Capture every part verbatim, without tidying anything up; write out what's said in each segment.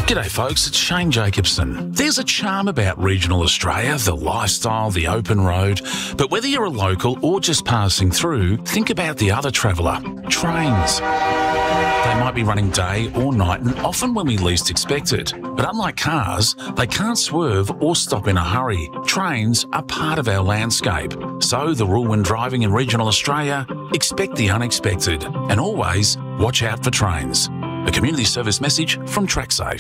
G'day folks, it's Shane Jacobson. There's a charm about regional Australia, the lifestyle, the open road. But whether you're a local or just passing through, think about the other traveller, trains. They might be running day or night and often when we least expect it. But unlike cars, they can't swerve or stop in a hurry. Trains are part of our landscape. So the rule when driving in regional Australia, expect the unexpected and always watch out for trains. A community service message from TrackSafe.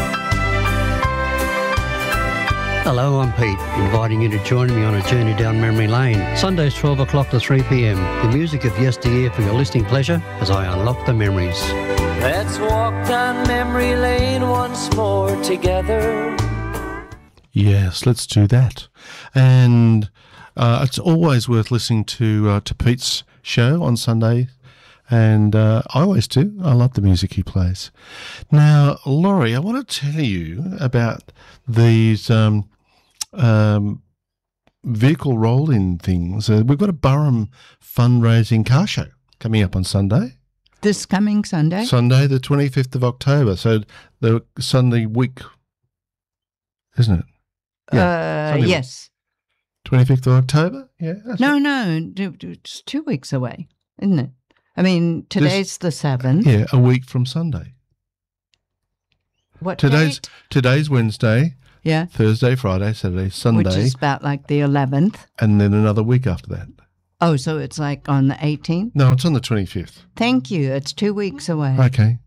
Hello, I'm Pete, inviting you to join me on a journey down memory lane. Sundays twelve o'clock to three p m. The music of yesteryear for your listening pleasure as I unlock the memories. Let's walk down memory lane once more together. Yes, let's do that. And uh, it's always worth listening to uh, to Pete's show on Sunday. And uh, I always do. I love the music he plays. Now, Laurie, I want to tell you about these um, um, vehicle roll-in things. Uh, we've got a Burrum fundraising car show coming up on Sunday. This coming Sunday? Sunday, the twenty-fifth of October. So the Sunday week, isn't it? Yeah, uh, yes. twenty-fifth of October? Yeah. No, it. no, it's two weeks away, isn't it? I mean, today's this, the seventh. Yeah, a week from Sunday. What today's date? Today's Wednesday. Yeah. Thursday, Friday, Saturday, Sunday. Which is about like the eleventh. And then another week after that. Oh, so it's like on the eighteenth? No, it's on the twenty-fifth. Thank you. It's two weeks away. Okay.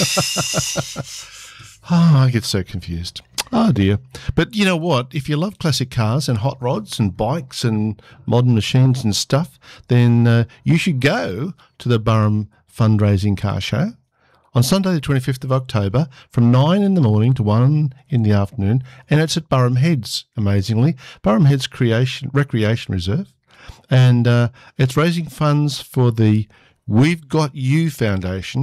Oh, I get so confused. Oh, dear. But you know what? If you love classic cars and hot rods and bikes and modern machines and stuff, then uh, you should go to the Burrum Fundraising Car Show on Sunday the twenty-fifth of October from nine in the morning to one in the afternoon, and it's at Burrum Heads, amazingly. Burrum Heads Creation Recreation Reserve, and uh, it's raising funds for the We've Got You Foundation.